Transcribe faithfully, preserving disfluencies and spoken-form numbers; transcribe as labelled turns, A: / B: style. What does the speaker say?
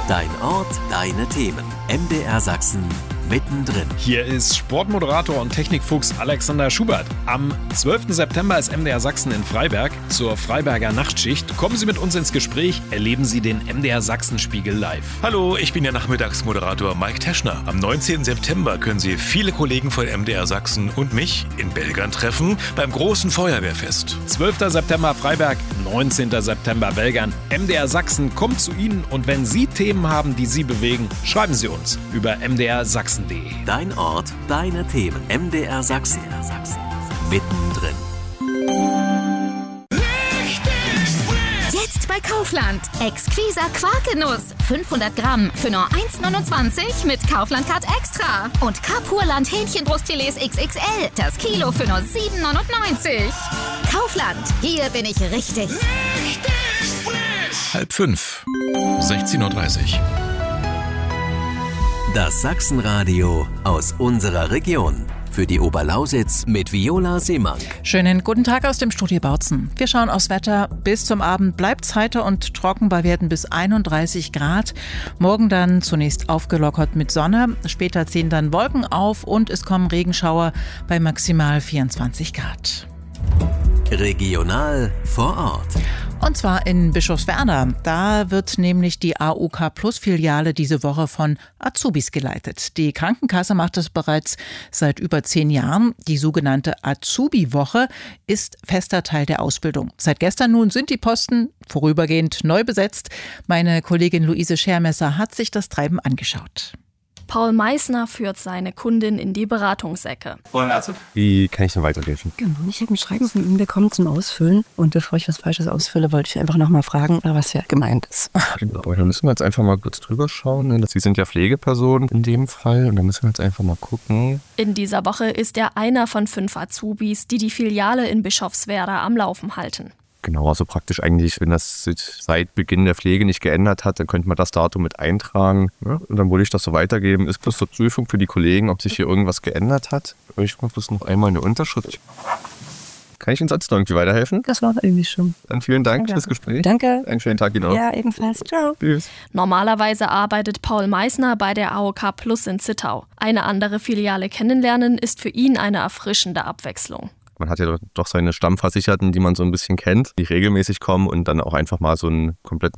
A: Dein Ort, deine Themen. M D R Sachsen mittendrin.
B: Hier ist Sportmoderator und Technikfuchs Alexander Schubert. Am zwölften September ist M D R Sachsen in Freiberg zur Freiberger Nachtschicht. Kommen Sie mit uns ins Gespräch, erleben Sie den M D R Sachsen-Spiegel live.
C: Hallo, ich bin der Nachmittagsmoderator Mike Teschner. Am neunzehnten September können Sie viele Kollegen von M D R Sachsen und mich in Belgern treffen beim großen Feuerwehrfest.
B: zwölften September Freiberg, neunzehnten September Belgern. M D R Sachsen kommt zu Ihnen und wenn Sie Themen haben, die Sie bewegen, schreiben Sie uns über m d r sachsen punkt d e.
A: Dein Ort, deine Themen. M D R Sachsen. Mittendrin.
D: Jetzt bei Kaufland. Exquisa Quarkenuss. fünfhundert Gramm für nur eins neunundzwanzig mit Kaufland-Card Extra. Und Kapurland Hähnchenbrustfilets X X L. Das Kilo für nur sieben neunundneunzig. Kaufland. Hier bin ich richtig.
C: Richtig frisch. Halb fünf. sechzehn Uhr dreißig.
A: Das Sachsenradio aus unserer Region. Für die Oberlausitz mit Viola Seemank.
E: Schönen guten Tag aus dem Studio Bautzen. Wir schauen aufs Wetter. Bis zum Abend bleibt es heiter und trocken bei Werten bis einunddreißig Grad. Morgen dann zunächst aufgelockert mit Sonne. Später ziehen dann Wolken auf und es kommen Regenschauer bei maximal vierundzwanzig Grad.
A: Regional vor Ort.
E: Und zwar in Bischofswerda. Da wird nämlich die A O K Plus Filiale diese Woche von Azubis geleitet. Die Krankenkasse macht das bereits seit über zehn Jahren. Die sogenannte Azubi-Woche ist fester Teil der Ausbildung. Seit gestern nun sind die Posten vorübergehend neu besetzt. Meine Kollegin Luise Schermesser hat sich das Treiben angeschaut.
F: Paul Meissner führt seine Kundin in die Beratungsecke.
G: Wie kann ich denn weiterhelfen?
H: Genau, ich habe ein Schreiben von ihm bekommen zum Ausfüllen. Und bevor ich was Falsches ausfülle, wollte ich einfach nochmal fragen, was ja gemeint ist.
G: Genau, dann müssen wir jetzt einfach mal kurz drüber schauen. Sie sind ja Pflegeperson in dem Fall. Und dann müssen wir jetzt einfach mal gucken.
F: In dieser Woche ist er einer von fünf Azubis, die die Filiale in Bischofswerda am Laufen halten.
G: Genau, also praktisch eigentlich, wenn das sich seit Beginn der Pflege nicht geändert hat, dann könnte man das Datum mit eintragen. Ja, und dann würde ich das so weitergeben. Ist bloß zur Prüfung für die Kollegen, ob sich hier irgendwas geändert hat. Ich mache bloß noch einmal eine Unterschrift. Kann ich Ihnen sonst noch irgendwie weiterhelfen?
H: Das war irgendwie schon.
G: Dann vielen Dank
H: Danke.
G: fürs Gespräch.
H: Danke.
G: Einen schönen Tag Ihnen auch.
H: Ja, ebenfalls. Ciao.
G: Tschüss.
F: Normalerweise arbeitet Paul Meissner bei der A O K Plus in Zittau. Eine andere Filiale kennenlernen ist für ihn eine erfrischende Abwechslung.
G: Man hat ja doch seine Stammversicherten, die man so ein bisschen kennt, die regelmäßig kommen und dann auch einfach mal so ein komplett